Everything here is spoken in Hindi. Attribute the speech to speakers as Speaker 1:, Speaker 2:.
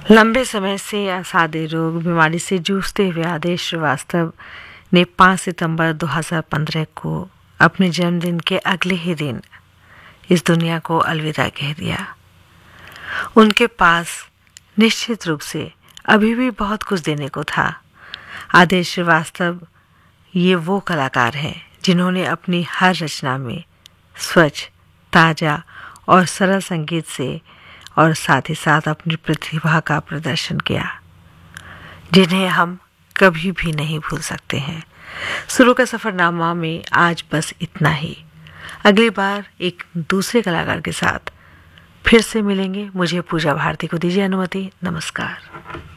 Speaker 1: लंबे समय से असाध्य रोग बीमारी से जूझते हुए आदेश श्रीवास्तव ने 5 सितंबर 2015 को अपने जन्मदिन के अगले ही दिन इस दुनिया को अलविदा कह दिया। उनके पास निश्चित रूप से अभी भी बहुत कुछ देने को था। आदेश श्रीवास्तव ये वो कलाकार हैं जिन्होंने अपनी हर रचना में स्वच्छ, ताजा और सरल संगीत से और साथ ही साथ अपनी प्रतिभा का प्रदर्शन किया, जिन्हें हम कभी भी नहीं भूल सकते हैं। शुरू का सफरनामा में आज बस इतना ही। अगली बार एक दूसरे कलाकार के साथ फिर से मिलेंगे। मुझे पूजा भारती को दीजिए अनुमति। नमस्कार।